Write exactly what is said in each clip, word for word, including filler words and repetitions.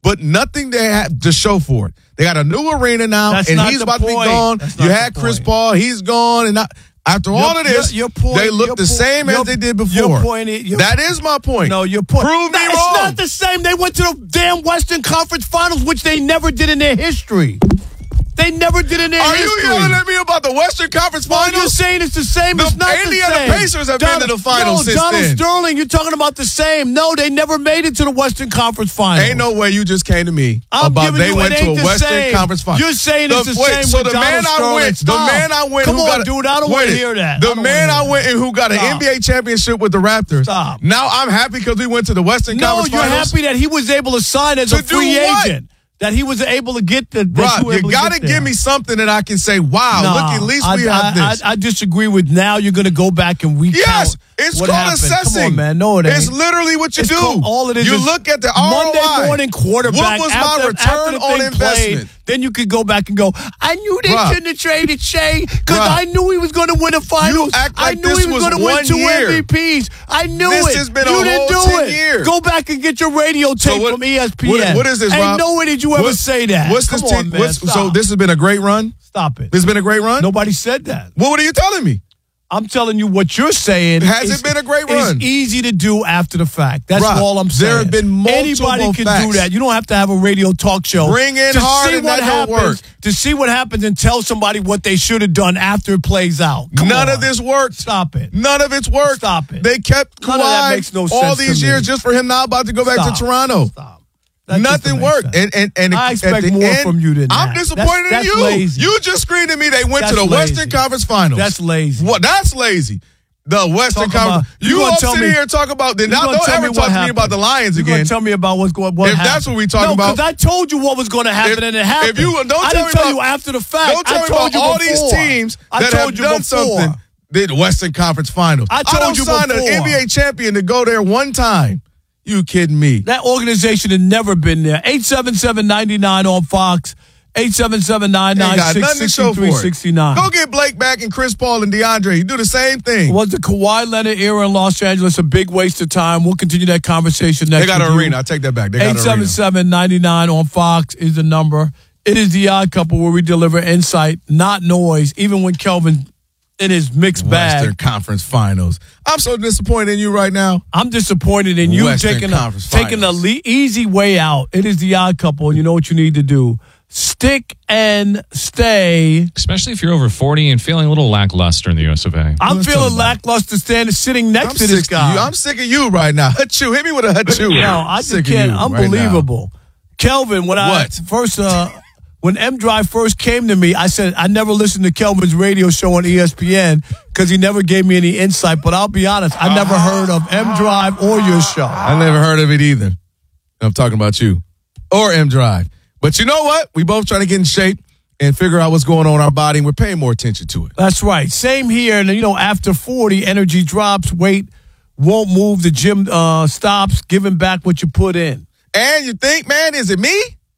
but nothing they have to show for it. They got a new arena now, That's and not he's the about point. to be gone. That's You not had the Chris point. Paul, he's gone, and not, after Your- all of this, your- your point- they look your the po- same your- as they did before. your point is- your- that is my point. No, your point. Prove no, me it's wrong. not the same. They went to the damn Western Conference Finals, which they never did in their history. They never did in their Are history. you yelling at me about the Western Conference Well, Finals? you're saying it's the same. The It's not Indiana the same. Pacers have been to the finals no, since Donald then. Sterling, you're talking about the same. No, they never made it to the Western Conference Finals. Ain't no way you just came to me I'm about giving they you, went it to ain't a the Western same. Conference Finals. You're saying it's the wait, same So with the Donald man I Sterling. went, Stop. the man I went, Come who on, got a, dude, I don't wait wanna a- hear that. I The don't man wanna I hear went and who got an Stop. N B A championship with the Raptors. Stop. Now I'm happy because we went to the Western No, Conference you're Finals. happy that he was able to sign as To a do free what? agent. That he was able to get the. Bruh, were you able to got to get give there. me something that I can say, wow, No, look, at least I, we I, have this. I, I disagree with now. You're going to go back and recount. Yes, it's what called happened. assessing. Come on, man. No, it ain't. It's literally what you It's do. called- all it is you is look at the R O I. Monday morning quarterback. What was after, my return after the on thing investment? Played, then you could go back and go, I knew they Bruh. shouldn't have traded Shea because Bruh. I knew he was going to win a finals. act I like knew this he was, was going to win one two year. M V Ps. I knew This it. has been a you didn't whole do ten it. years. Go back and get your radio tape what- from E S P N. what- what is this, Ain't Rob? no way did you ever What- say that. What's Come this on, team? man. What's, so Stop. this has been a great run? Stop it. This has been a great run? Nobody said that. What are you telling me? I'm telling you what you're saying. Has is, it been a great run? It's easy to do after the fact. That's Rob, all I'm saying. there have been multiple Anybody can facts. do that. You don't have to have a radio talk show. Bring in to hard see and what that don't happens, work. To see what happens and tell somebody what they should have done after it plays out. Come None on. of this worked. Stop it. None of it's worked. Stop it. They kept None of that Kawhi makes no all sense to these me. years just for him now about to go back Stop. to Toronto. Stop. That just Nothing don't make worked. sense. And, and, and I at expect the more end, from you than I'm that. disappointed That's- in that's you. lazy. You just screamed at me they went That's to the lazy. Western Conference Finals. That's lazy. What? That's lazy. The Western Talk Conference. about- you you gonna all tell sit me- here and talk about. Then You now gonna don't tell ever me talk what to me happened. about the Lions You're again. gonna tell me about what's going. What If happened. that's what we talking no, about. because I told you what was going to happen, If- and it happened. if you- don't I tell didn't me tell about- you after the fact. Don't tell I me told about you all before. these teams I that told have you done before. something. The Western Conference Finals. I told don't you sign before. an N B A champion to go there one time. You kidding me? That organization had never been there. eight seven seven, nine nine on Fox. eight seven seven, nine nine six, six three six nine. Go get Blake back and Chris Paul and DeAndre. You do the same thing. Was the Kawhi Leonard era in Los Angeles a big waste of time? We'll continue that conversation next They got with an you. arena. I take that back. They got eight an seven arena. seven, nine nine on Fox is the number. It is the Odd Couple where we deliver insight, not noise, even when Kelvin in his mixed Western bag. Conference Finals. I'm so disappointed in you right now. I'm disappointed in you Western taking a, Conference taking the Finals. le- easy way out. It is the Odd Couple, and you know what you need to do. Stick and stay. Especially if you're over forty and feeling a little lackluster in the U S of A. I'm Let's feeling talk about lackluster standing sitting next I'm to this sick of guy. you. I'm sick of you right now. Hachu. Hit me with a hachu. No, I Sick just of can't. you right now. Unbelievable. Kelvin, when I What? first, uh, when M Drive first came to me, I said I never listened to Kelvin's radio show on E S P N because he never gave me any insight. But I'll be honest, I never heard of M Drive or your show. I never heard of it either. I'm talking about you or M Drive. But you know what? We both trying to get in shape and figure out what's going on in our body, and we're paying more attention to it. That's right. Same here. And, you know, after forty, energy drops, weight won't move, the gym uh, stops, giving back what you put in. And you think, man, is it me?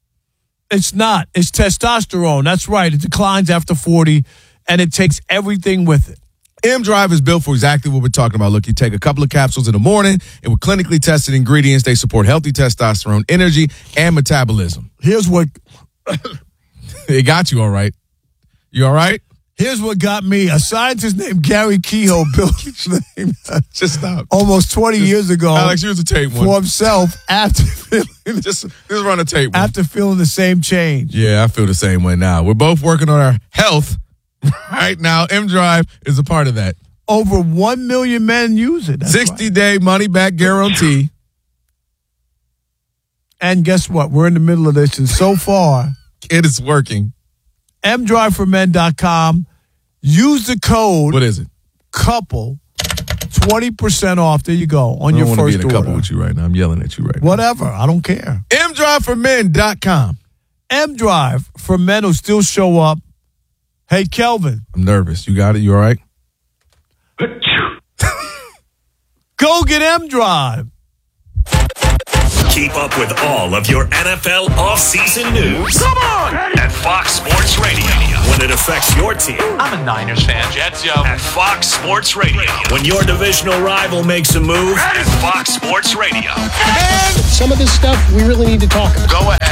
It's not. It's testosterone. That's right. It declines after forty, and it takes everything with it. M Drive is built for exactly what we're talking about. Look, you take a couple of capsules in the morning, and with clinically tested ingredients, they support healthy testosterone, energy, and metabolism. Here's what It got you all right. You all right? here's what got me. A scientist named Gary Kehoe built his name Just stop. almost twenty years ago Alex, use the tape for one. himself after feeling, Just, just run a tape one. after feeling the same change. Yeah, I feel the same way now. We're both working on our health right now. M Drive is a part of that. Over one million men use it. That's right. sixty-day money-back guarantee. And guess what? We're in the middle of this, and so far, It is working. m drive for men dot com. Use the code What is it? COUPLE, twenty percent off. There you go, on I your don't want to first be in a couple order. with you right now. I'm yelling at you right now. Whatever. I don't care. M drive for men dot com. M Drive for men who still show up. Hey, Kelvin, I'm nervous. You got it? You all right? go get M Drive. Keep up with all of your N F L offseason news. Come on! At Fox Sports Radio. When it affects your team. I'm a Niners fan. Jets, yo. At Fox Sports Radio. When your divisional rival makes a move. At Fox Sports Radio. Some of this stuff we really need to talk about. Go ahead.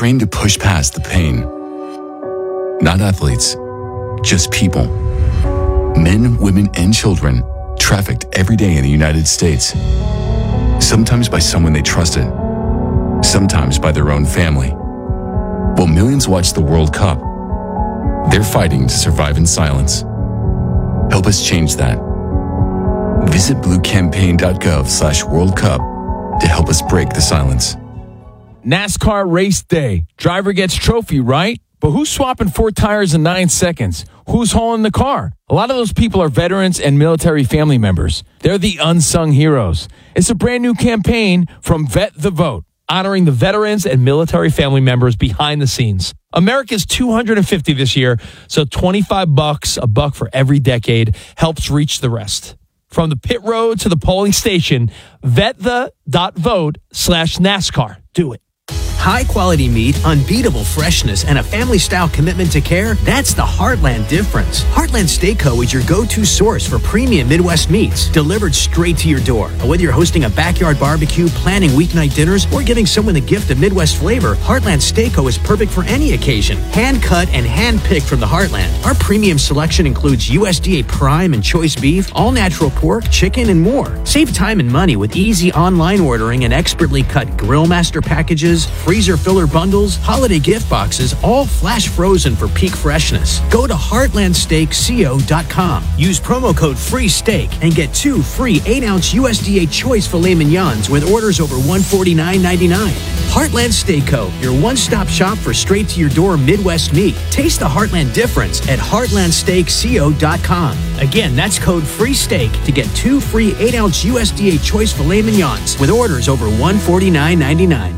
trained to push past the pain. Not athletes, just people. Men, women, and children trafficked every day in the United States. Sometimes by someone they trusted, sometimes by their own family. While millions watch the World Cup, they're fighting to survive in silence. Help us change that. Visit bluecampaign.gov slash World Cup to help us break the silence. NASCAR race day. Driver gets trophy, right? But who's swapping four tires in nine seconds? Who's hauling the car? A lot of those people are veterans and military family members. They're the unsung heroes. It's a brand new campaign from Vet the Vote, honoring the veterans and military family members behind the scenes. America's two hundred fifty this year, so twenty-five bucks, a buck for every decade, helps reach the rest. From the pit road to the polling station, vetthe.vote slash NASCAR. Do it. High-quality meat, unbeatable freshness, and a family-style commitment to care, that's the Heartland difference. Heartland Steak Co. is your go-to source for premium Midwest meats, delivered straight to your door. Whether you're hosting a backyard barbecue, planning weeknight dinners, or giving someone the gift of Midwest flavor, Heartland Steak Co. is perfect for any occasion. Hand-cut and hand-picked from the Heartland. Our premium selection includes U S D A Prime and Choice Beef, all-natural pork, chicken, and more. Save time and money with easy online ordering and expertly cut Grill Master packages, freezer filler bundles, holiday gift boxes, all flash frozen for peak freshness. Go to heartland steak co dot com. Use promo code FREESTEAK and get two free eight ounce U S D A Choice filet mignons with orders over one hundred forty-nine ninety-nine. Heartland Steak Co., your one-stop shop for straight-to-your-door Midwest meat. Taste the Heartland difference at heartland steak co dot com. Again, that's code FREESTEAK to get two free eight ounce U S D A Choice filet mignons with orders over one hundred forty-nine ninety-nine.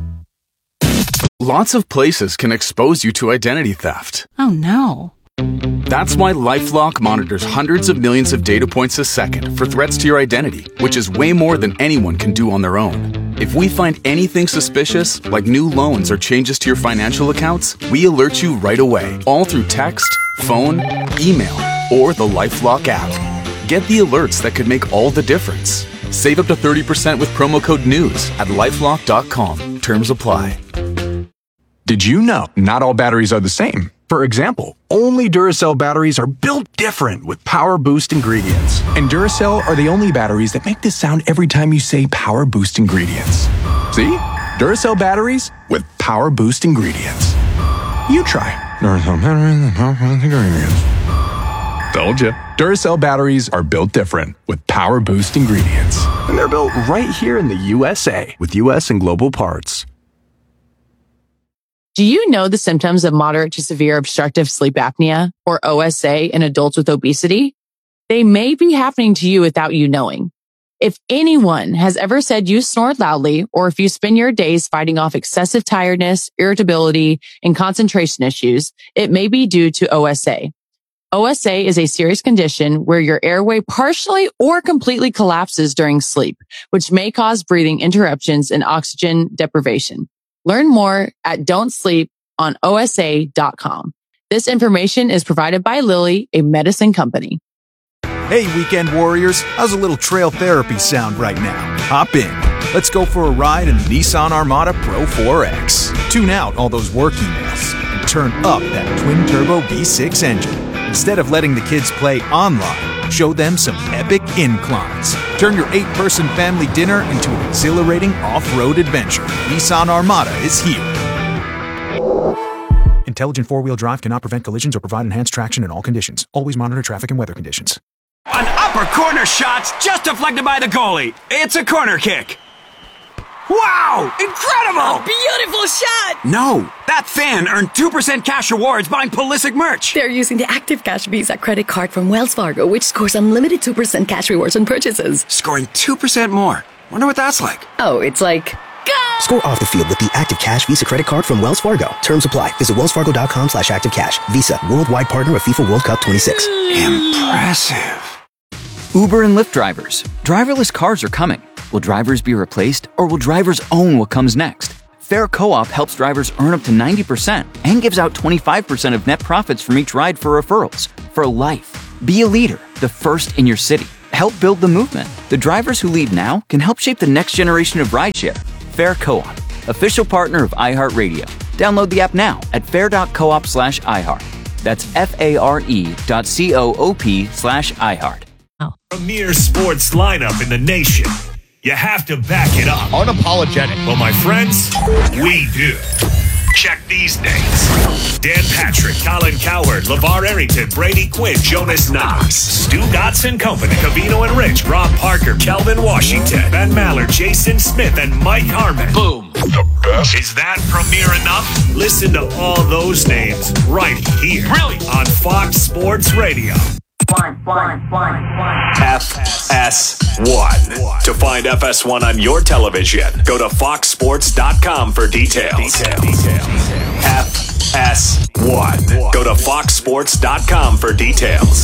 Lots of places can expose you to identity theft. Oh, no. That's why LifeLock monitors hundreds of millions of data points a second for threats to your identity, which is way more than anyone can do on their own. If we find anything suspicious, like new loans or changes to your financial accounts, we alert you right away, all through text, phone, email, or the LifeLock app. Get the alerts that could make all the difference. Save up to thirty percent with promo code NEWS at lifelock dot com. Terms apply. Did you know not all batteries are the same? For example, only Duracell batteries are built different with Power Boost ingredients. And Duracell are the only batteries that make this sound every time you say Power Boost ingredients. See? Duracell batteries with Power Boost ingredients. You try. Duracell batteries with Power Boost ingredients. Told you. Duracell batteries are built different with Power Boost ingredients. And they're built right here in the U S A with U S and global parts. Do you know the symptoms of moderate to severe obstructive sleep apnea, or O S A, in adults with obesity? They may be happening to you without you knowing. If anyone has ever said you snored loudly, or if you spend your days fighting off excessive tiredness, irritability, and concentration issues, it may be due to O S A. O S A is a serious condition where your airway partially or completely collapses during sleep, which may cause breathing interruptions and oxygen deprivation. Learn more at don't sleep on O S A dot com. This information is provided by Lilly, a medicine company. Hey, weekend warriors, how's a little trail therapy sound right now? Hop in. Let's go for a ride in the Nissan Armada Pro four X. Tune out all those work emails and turn up that twin-turbo V six engine. Instead of letting the kids play online, show them some epic inclines. Turn your eight-person family dinner into an exhilarating off-road adventure. Nissan Armada is here. Intelligent four-wheel drive cannot prevent collisions or provide enhanced traction in all conditions. Always monitor traffic and weather conditions. An upper corner shot's just deflected by the goalie. It's a corner kick. Wow! Incredible! A beautiful shot! No, that fan earned two percent cash rewards buying Pulisic merch. They're using the Active Cash Visa credit card from Wells Fargo, which scores unlimited two percent cash rewards on purchases. Scoring two percent more. Wonder what that's like. Oh, it's like... Go! Score off the field with the Active Cash Visa credit card from Wells Fargo. Terms apply. Visit wellsfargo.com slash active cash. Visa, worldwide partner of FIFA World Cup twenty-six. Impressive. Uber and Lyft drivers. Driverless cars are coming. Will drivers be replaced, or will drivers own what comes next? Fair Co-op helps drivers earn up to ninety percent and gives out twenty-five percent of net profits from each ride for referrals. For life. Be a leader, the first in your city. Help build the movement. The drivers who lead now can help shape the next generation of rideshare. Fair Co-op, official partner of iHeartRadio. Download the app now at fair.coop slash iHeart. That's F-A-R-E dot C-O-O-P slash iHeart. Premier sports lineup in the nation. You have to back it up. Unapologetic. Well, my friends, we do. Check these names. Dan Patrick, Colin Cowherd, LeVar Arrington, Brady Quinn, Jonas Knox, Stu Dotson Company, Cavino and Rich, Rob Parker, Kelvin Washington, Ben Maller, Jason Smith, and Mike Harmon. Boom. The best. Is that premier enough? Listen to all those names right here. Brilliant. On Fox Sports Radio. One, one, one, one. F S one. To find F S one on your television, go to fox sports dot com for details. Detail. Detail. F S one. Go to fox sports dot com for details.